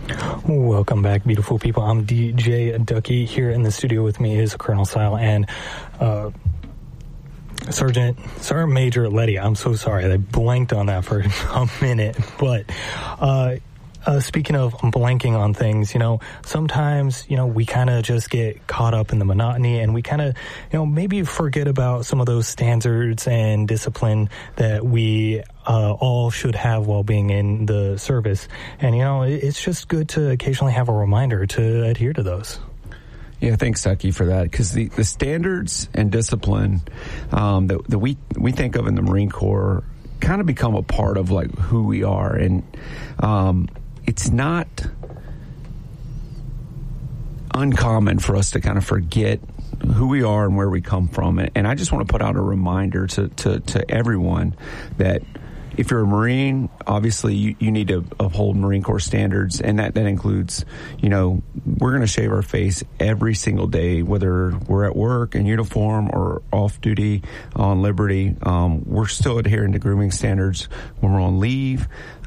Welcome back, beautiful people. I'm DJ Ducky. Here in the studio with me is Colonel Sile and Sergeant Major Letty. I'm so sorry. I blanked on that for a minute. But speaking of blanking on things, sometimes, we kind of just get caught up in the monotony and we kind of, maybe forget about some of those standards and discipline that we all should have while being in the service. And, it's just good to occasionally have a reminder to adhere to those. Yeah, thanks, Ducky, for that. Because the standards and discipline that we think of in the Marine Corps kind of become a part of like who we are. And it's not uncommon for us to kind of forget who we are and where we come from. And I just want to put out a reminder to everyone that if you're a Marine, obviously you need to uphold Marine Corps standards, and that includes, we're going to shave our face every single day, whether we're at work in uniform or off duty on liberty. We're still adhering to grooming standards when we're on leave.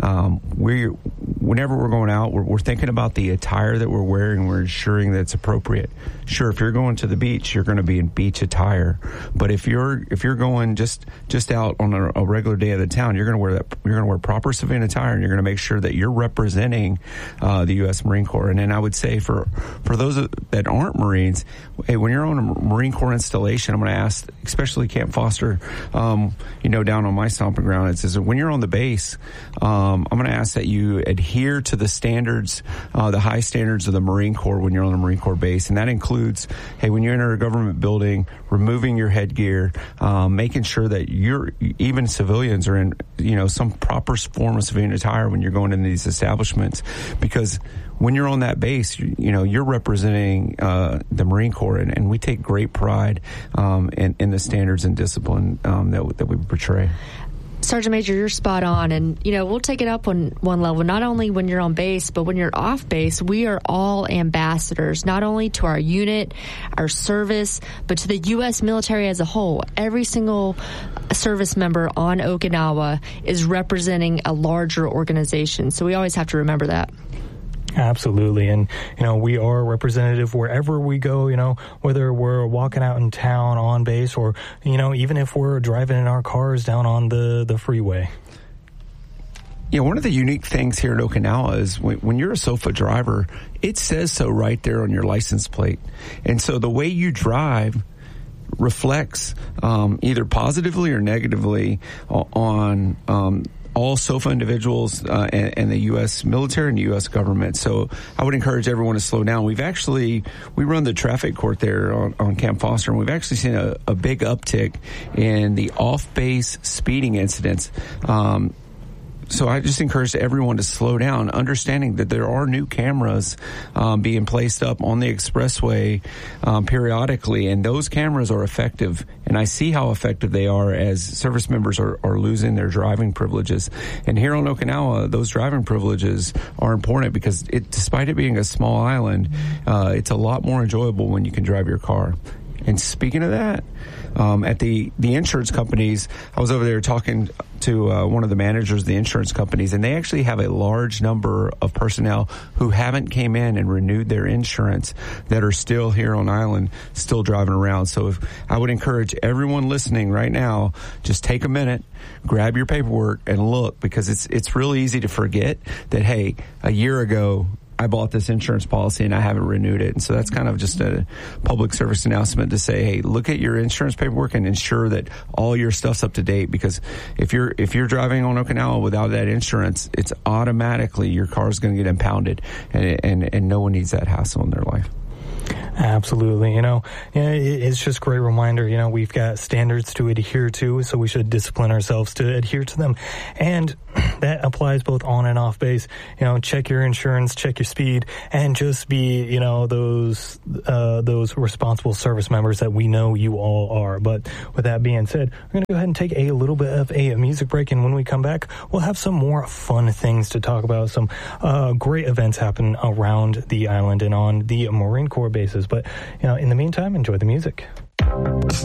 Whenever we're going out, we're thinking about the attire that we're wearing. We're ensuring that it's appropriate. Sure, if you're going to the beach, you're going to be in beach attire. But if you're going just out on a regular day of the town, you're going to wear proper civilian attire, and you're going to make sure that you're representing the U.S. Marine Corps. And then I would say for those that aren't Marines, hey, when you're on a Marine Corps installation, I'm going to ask, especially Camp Foster, down on my stomping ground, it says when you're on the base, I'm going to ask that you adhere to the standards, the high standards of the Marine Corps when you're on a Marine Corps base. And that includes, hey, when you enter a government building, removing your headgear, making sure that even civilians are in, some proper form of civilian attire when you're going into these establishments, because when you're on that base, you're representing the Marine Corps, and we take great pride in the standards and discipline that we portray. Sergeant Major, you're spot on, and we'll take it up on one level. Not only when you're on base, but when you're off base, we are all ambassadors, not only to our unit, our service, but to the U.S. military as a whole. Every single service member on Okinawa is representing a larger organization, so we always have to remember that. Absolutely. And, we are representative wherever we go, whether we're walking out in town on base or, even if we're driving in our cars down on the freeway. One of the unique things here at Okinawa is when you're a SOFA driver, it says so right there on your license plate. And so the way you drive reflects either positively or negatively on all SOFA individuals and the U.S. military and the U.S. government. So I would encourage everyone to slow down. We run the traffic court there on Camp Foster, and we've actually seen a big uptick in the off-base speeding incidents. So I just encourage everyone to slow down, understanding that there are new cameras being placed up on the expressway periodically, and those cameras are effective. And I see how effective they are as service members are losing their driving privileges. And here on Okinawa, those driving privileges are important because despite it being a small island, it's a lot more enjoyable when you can drive your car. And speaking of that, at the insurance companies, I was over there talking to one of the managers of the insurance companies, and they actually have a large number of personnel who haven't came in and renewed their insurance that are still here on island, still driving around. So I would encourage everyone listening right now, just take a minute, grab your paperwork and look, because it's really easy to forget that, hey, a year ago, I bought this insurance policy and I haven't renewed it. And so that's kind of just a public service announcement to say, hey, look at your insurance paperwork and ensure that all your stuff's up to date. Because if you're driving on Okinawa without that insurance, it's automatically your car's going to get impounded, and no one needs that hassle in their life. Absolutely. It's just a great reminder. We've got standards to adhere to, so we should discipline ourselves to adhere to them. And that applies both on and off base. Check your insurance, check your speed, and just be, those responsible service members that we know you all are. But with that being said, we're going to go ahead and take a little bit of a music break. And when we come back, we'll have some more fun things to talk about. Some great events happen around the island and on the Marine Corps bases. But, in the meantime, enjoy the music.